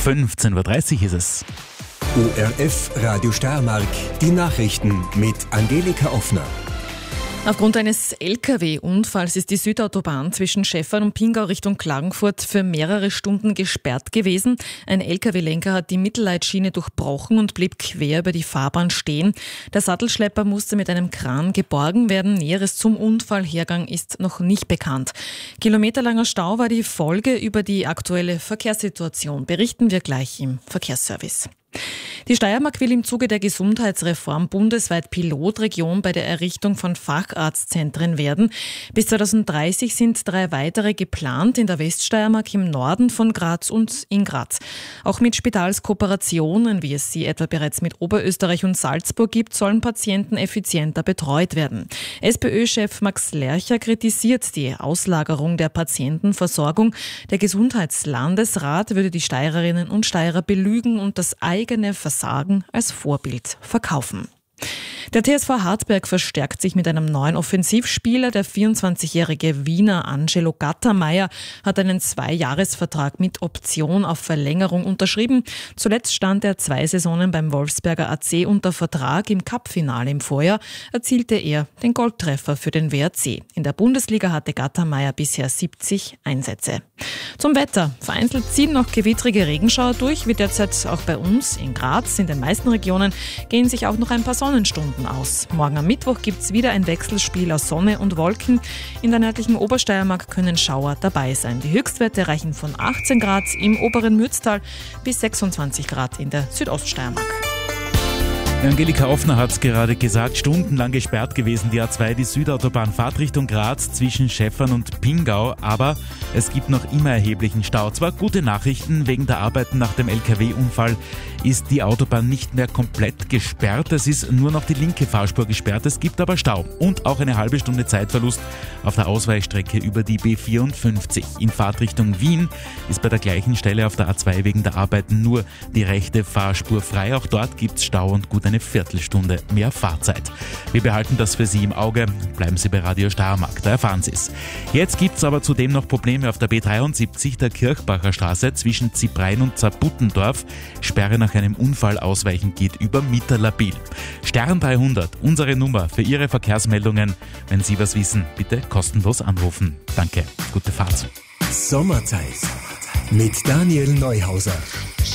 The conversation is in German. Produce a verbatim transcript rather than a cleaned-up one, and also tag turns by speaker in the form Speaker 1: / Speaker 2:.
Speaker 1: fünfzehn Uhr dreißig ist es.
Speaker 2: O R F Radio Steiermark, die Nachrichten mit Angelika Offner.
Speaker 3: Aufgrund eines L K W-Unfalls ist die Südautobahn zwischen Schäffern und Pingau Richtung Klagenfurt für mehrere Stunden gesperrt gewesen. Ein L K W-Lenker hat die Mittelleitschiene durchbrochen und blieb quer über die Fahrbahn stehen. Der Sattelschlepper musste mit einem Kran geborgen werden. Näheres zum Unfallhergang ist noch nicht bekannt. Kilometerlanger Stau war die Folge. Über die aktuelle Verkehrssituation berichten wir gleich im Verkehrsservice. Die Steiermark will im Zuge der Gesundheitsreform bundesweit Pilotregion bei der Errichtung von Facharztzentren werden. Bis zweitausenddreißig sind drei weitere geplant, in der Weststeiermark, im Norden von Graz und in Graz. Auch mit Spitalskooperationen, wie es sie etwa bereits mit Oberösterreich und Salzburg gibt, sollen Patienten effizienter betreut werden. SPÖ-Chef Max Lercher kritisiert die Auslagerung der Patientenversorgung. Der Gesundheitslandesrat würde die Steirerinnen und Steirer belügen und das eigene Versagen als Vorbild verkaufen. Der T S V Hartberg verstärkt sich mit einem neuen Offensivspieler. Der vierundzwanzigjährige Wiener Angelo Gattermeier hat einen Zweijahresvertrag mit Option auf Verlängerung unterschrieben. Zuletzt stand er zwei Saisonen beim Wolfsberger A C unter Vertrag. Im Cup-Finale im Vorjahr erzielte er den Goldtreffer für den W R C. In der Bundesliga hatte Gattermeier bisher siebzig Einsätze. Zum Wetter. Vereinzelt ziehen noch gewittrige Regenschauer durch, wie derzeit auch bei uns in Graz. In den meisten Regionen gehen sich auch noch ein paar Sonnenstunden aus. Morgen am Mittwoch gibt es wieder ein Wechselspiel aus Sonne und Wolken. In der nördlichen Obersteiermark können Schauer dabei sein. Die Höchstwerte reichen von achtzehn Grad im oberen Mürztal bis sechsundzwanzig Grad in der Südoststeiermark.
Speaker 1: Angelika Offner hat es gerade gesagt, stundenlang gesperrt gewesen, die A zwei, die Südautobahn, Fahrtrichtung Graz zwischen Schäffern und Pingau, aber es gibt noch immer erheblichen Stau. Zwar gute Nachrichten, wegen der Arbeiten nach dem L K W-Unfall ist die Autobahn nicht mehr komplett gesperrt, es ist nur noch die linke Fahrspur gesperrt, es gibt aber Stau und auch eine halbe Stunde Zeitverlust auf der Ausweichstrecke über die B vierundfünfzig. In Fahrtrichtung Wien ist bei der gleichen Stelle auf der A zwei wegen der Arbeiten nur die rechte Fahrspur frei, auch dort gibt es Stau und gut eine Viertelstunde mehr Fahrzeit. Wir behalten das für Sie im Auge. Bleiben Sie bei Radio Steiermark, da erfahren Sie es. Jetzt gibt es aber zudem noch Probleme auf der B dreiundsiebzig, der Kirchbacher Straße zwischen Ziprein und Zabuttendorf. Sperre nach einem Unfall ausweichen geht über Mitterlabil. Stern dreihundert, unsere Nummer für Ihre Verkehrsmeldungen. Wenn Sie was wissen, bitte kostenlos anrufen. Danke, gute Fahrt.
Speaker 2: Sommerzeit mit Daniel Neuhauser.